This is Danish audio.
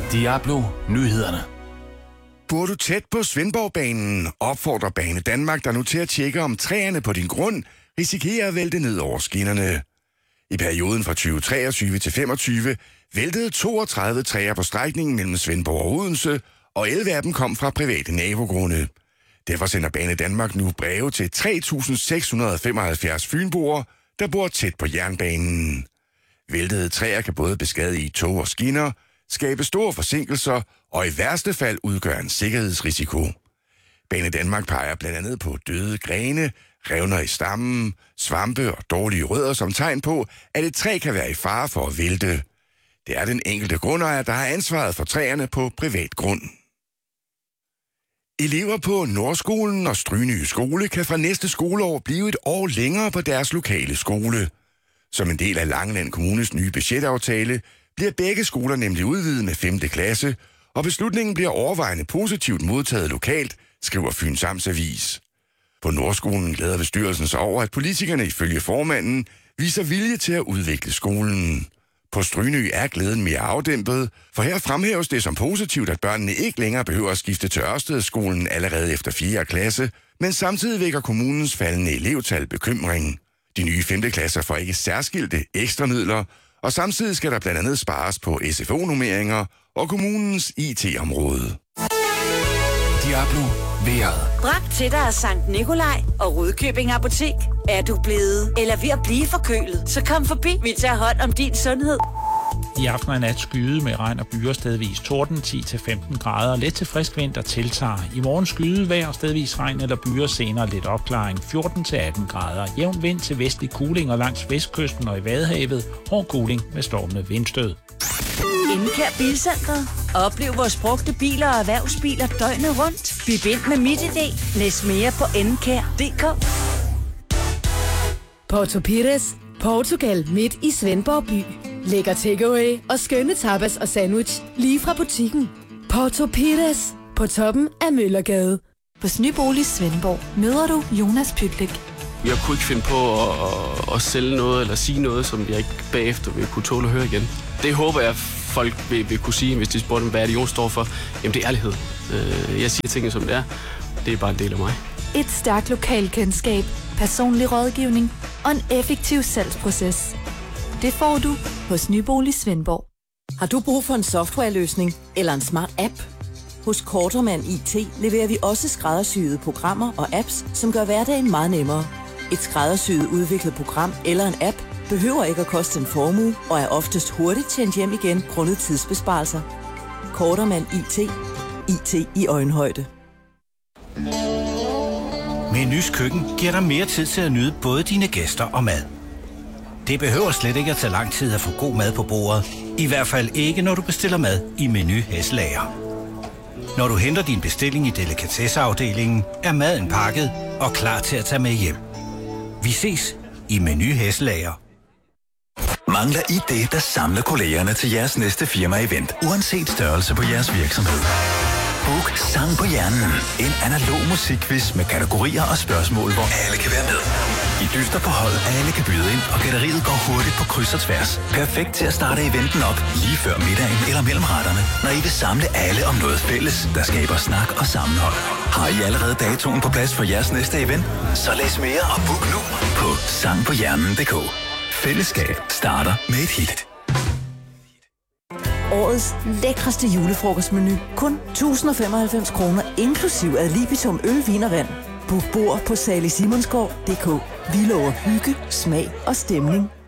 Diablo Nyhederne. Bor du tæt på Svendborgbanen, opfordrer Bane Danmark dig nu til at tjekke, om træerne på din grund risikerer at vælte ned over skinnerne. I perioden fra 2023 til 2025 væltede 32 træer på strækningen mellem Svendborg og Odense, og 11 af dem kom fra private nabogrunde. Derfor sender Bane Danmark nu breve til 3.675 fynboer, der bor tæt på jernbanen. Væltede træer kan både beskadige tog og skinner, skabe store forsinkelser og i værste fald udgøre en sikkerhedsrisiko. Bane Danmark peger blandt andet på døde grene, revner i stammen, svampe og dårlige rødder som tegn på, at et træ kan være i fare for at vælte. Det er den enkelte grundejer, der har ansvaret for træerne på privat grund. Elever på Nordskolen og Stryny skole kan fra næste skoleår blive et år længere på deres lokale skole. Som en del af Langeland Kommunes nye budgetaftale bliver begge skoler nemlig udvidet med 5. klasse, og beslutningen bliver overvejende positivt modtaget lokalt, skriver Fyns Amtsavis. På Nordskolen glæder bestyrelsen sig over, at politikerne ifølge formanden viser vilje til at udvikle skolen. På Stryny er glæden mere afdæmpet, for her fremhæves det som positivt, at børnene ikke længere behøver at skifte til Ørstedsskolen allerede efter 4. klasse, men samtidig vækker kommunens faldende elevtal bekymring. De nye 5. klasser får ikke særskilte ekstra midler, og samtidig skal der blandt andet spares på SFO-nummeringer og kommunens IT-område. Diablo vejret. Bragt til dig af Sankt Nikolaj og Rudkøbing Apotek. Er du blevet eller ved at blive forkølet, så kom forbi. Vi tager hånd om din sundhed. I aften og nat skyde med regn og byer, stedvis torden, 10-15 grader. Let til frisk vind, der tiltager. I morgen skyde vejr, stedvis regn eller byer, senere lidt opklaring, 14-18 grader. Jævn vind til vestlig kuling og langs vestkysten og i Vadehavet. Hård kuling med stormende vindstød. Indkær Bilcentret. Oplev vores brugte biler og erhvervsbiler døgnet rundt. Byg ind med MitID. Læs mere på indkær.dk. Porto Pires, Portugal midt i Svendborg by. Lækker takeaway og skønne tapas og sandwich lige fra butikken. Porto Pires på toppen af Møllergade. Hos Nybolig Svendborg møder du Jonas Pytlik. Jeg kunne ikke finde på at sælge noget eller sige noget, som jeg ikke bagefter vil kunne tåle at høre igen. Det håber jeg, folk vil kunne sige, hvis de spurgte dem, hvad det Jon står for. Jamen, det er ærlighed. Jeg siger tingene, som det er. Det er bare en del af mig. Et stærkt lokalkendskab, personlig rådgivning og en effektiv salgsproces. Det får du hos Nybolig Svendborg. Har du brug for en softwareløsning eller en smart app? Hos Kortermand IT leverer vi også skræddersyede programmer og apps, som gør hverdagen meget nemmere. Et skræddersyet udviklet program eller en app behøver ikke at koste en formue og er oftest hurtigt tjent hjem igen grundet tidsbesparelser. Kortermand IT. IT i øjenhøjde. Menus Køkken giver dig mere tid til at nyde både dine gæster og mad. Det behøver slet ikke at tage lang tid at få god mad på bordet. I hvert fald ikke, når du bestiller mad i Menu Hesselager. Når du henter din bestilling i delikatesseafdelingen, er maden pakket og klar til at tage med hjem. Vi ses i Menu Hesselager. Mangler I det, der samler kollegerne til jeres næste firma-event, uanset størrelse på jeres virksomhed? Book Sang på Hjernen. En analog musikquiz med kategorier og spørgsmål, hvor alle kan være med. I dyster på hold, alle kan byde ind, og gætteriet går hurtigt på kryds og tværs. Perfekt til at starte eventen op lige før middagen eller mellem retterne, når I vil samle alle om noget fælles, der skaber snak og sammenhold. Har I allerede datoen på plads for jeres næste event? Så læs mere og book nu på sangpohjernen.dk. Fællesskab starter med et hit. Årets lækreste julefrokostmenu. Kun 1095 kroner, inklusiv ad libitum øl, vin og vand. Book bord på salisimonsgaard.dk. Vi lover hygge, smag og stemning